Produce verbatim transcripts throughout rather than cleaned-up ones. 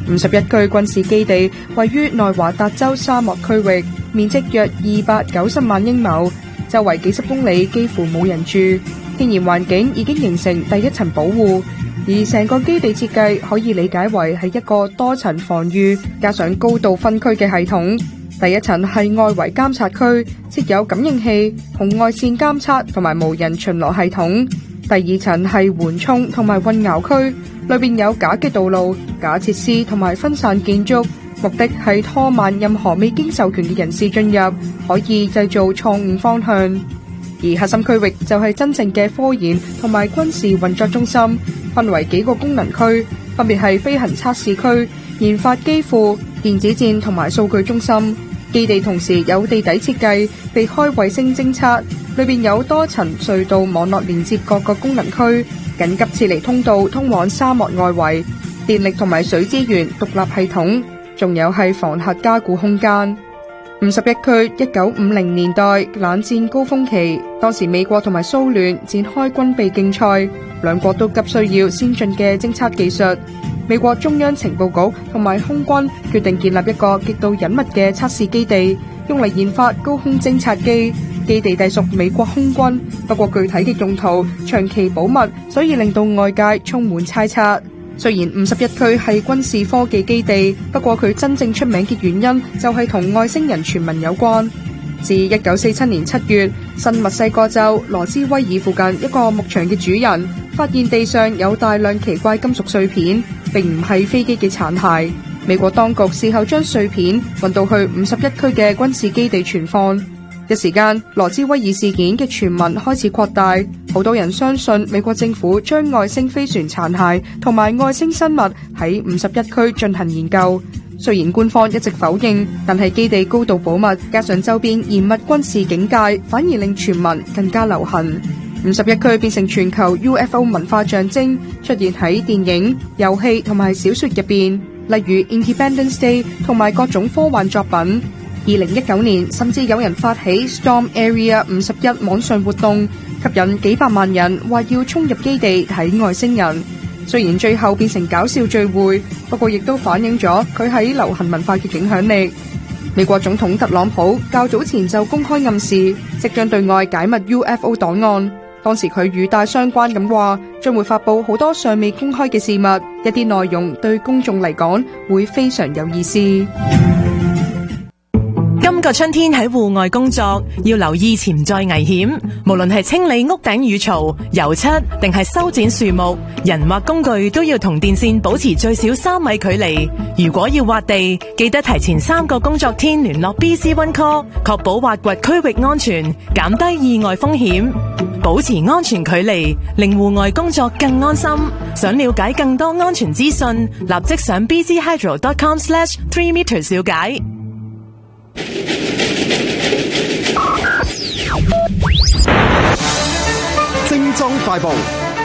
五十一區軍事基地位於內華達州沙漠區域，面積約二百九十萬英畝，周圍幾十公里幾乎冇人住，天然環境已經形成第一層保護，而成個基地設計可以理解為係一個多層防禦加上高度分區嘅系統。第一層係外圍監察區，設有感應器、紅外線監測同埋無人巡邏系統。第二層係緩衝同埋混淆區，裏邊有假嘅道路、假設施同埋分散建築，目的係拖慢任何未經授權嘅人士進入，可以製造錯誤方向。而核心區域就係真正嘅科研同埋軍事運作中心，分為幾個功能區，分別係飛行測試區、研發機庫、電子戰同埋數據中心。基地同時有地底設計、避開衛星偵測，裏邊有多層隧道網絡連接各個功能區，緊急撤離通道通往沙漠外圍，電力同埋水資源獨立系統，仲有係防核加固空間。五十一區一九五零年代冷戰高峰期，當時美國同埋蘇聯展開軍備競賽，兩國都急需要先進嘅偵測技術。美國中央情報局同埋空軍決定建立一個極度隱密嘅測試基地，用嚟研發高空偵察機。基地隸屬美國空軍，不過具體嘅用途長期保密，所以令到外界充滿猜測。雖然五十一區係軍事科技基地，不過佢真正出名嘅原因就係同外星人傳聞有關。自一九四七年七月，新墨西哥州羅茲威爾附近一個牧場嘅主人發現地上有大量奇怪金屬碎片，並唔係飛機嘅殘骸。美國當局事後將碎片運到去五十一區嘅軍事基地存放。一時間，羅茲威爾事件嘅傳聞開始擴大，好多人相信美國政府將外星飛船殘骸同埋外星生物喺五十一區進行研究。雖然官方一直否認，但係基地高度保密，加上周邊嚴密軍事警戒，反而令傳聞更加流行。五十一區變成全球 U F O 文化象徵，出現喺電影、遊戲同埋小說入邊，例如 Independence Day 同埋各種科幻作品。二零一九年，甚至有人發起 Storm Area 五十一網上活動，吸引幾百萬人話要衝入基地睇外星人。雖然最後變成搞笑聚會，不過亦都反映咗佢喺流行文化嘅影響力。美國總統特朗普較早前就公開暗示，即將對外解密 U F O 檔案。當時佢語帶相關咁話，將會發佈好多尚未公開嘅事物，一啲內容對公眾嚟講會非常有意思。 今個春天喺戶外工作，要留意潛在危險。無論係清理屋頂雨槽、油漆，定係修剪樹木，人或工具都要同電線保持最少三米距離。如果要挖地，記得提前三個工作天聯絡 B C One Call， 確保挖掘區域安全，減低意外風險。保持安全距離，令戶外工作更安心。想了解更多安全資訊，立即上 b c hydro dot com slash three meters 了解。 精裝快報。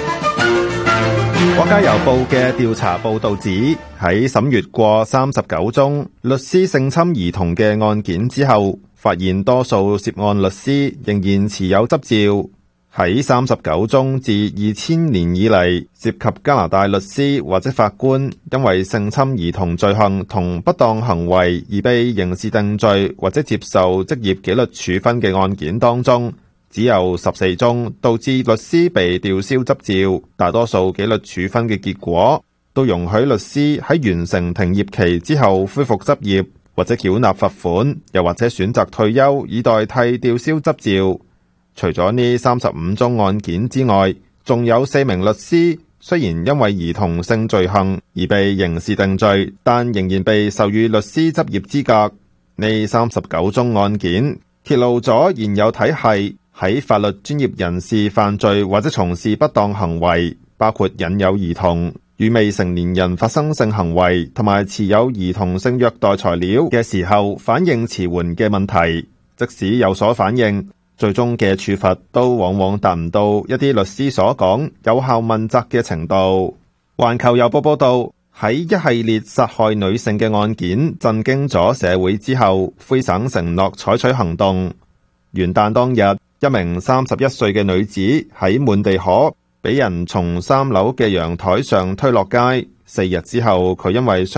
國家郵報嘅調查報道指，喺審閱過三十九宗律師性侵兒童嘅案件之後，發現多數涉案律師仍然持有執照。喺三十九宗自二千年以嚟涉及加拿大律師或者法官因為性侵兒童罪行同不當行為而被刑事定罪或者接受職業紀律處分嘅案件當中，只有十四宗導致律師被吊銷執照。大多數紀律處分嘅結果都容許律師喺完成停業期之後恢復執業，或者繳納罰款，又或者選擇退休以代替吊銷執照。除咗呢三十五宗案件之外，仲有四名律師雖然因為兒童性罪行而被刑事定罪，但仍然被授予律師執業資格。呢三十九宗案件揭露咗現有體系喺法律專業人士犯罪或者從事不當行為，包括引誘兒童、與未成年人發生性行為同埋持有兒童性虐待材料嘅時候反應遲緩嘅問題。即使有所反應，最終嘅處罰都往往達唔到一啲律師所講有效問責嘅程度。環球郵報報道，喺一系列殺害女性嘅案件震驚咗社會之後，魁省承諾採取行動。元旦當日，一名三十一歲嘅女子喺滿地可俾人從三樓嘅陽台上推落街。四日之後，佢因為